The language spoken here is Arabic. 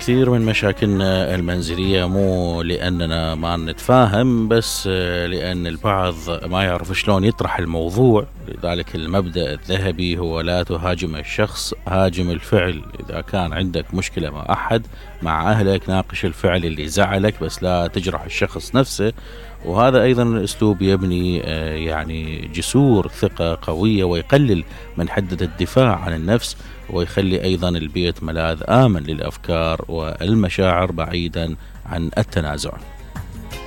كثير من مشاكلنا المنزلية مو لأننا ما نتفاهم، بس لأن البعض ما يعرف شلون يطرح الموضوع. لذلك المبدأ الذهبي هو لا تهاجم الشخص، هاجم الفعل. إذا كان عندك مشكلة مع أحد، مع أهلك، ناقش الفعل اللي زعلك، بس لا تجرح الشخص نفسه. وهذا أيضا الأسلوب يبني يعني جسور ثقة قوية، ويقلل من حدة الدفاع عن النفس، ويخلي أيضا البيت ملاذ آمن للأفكار والمشاعر بعيدا عن التنازع.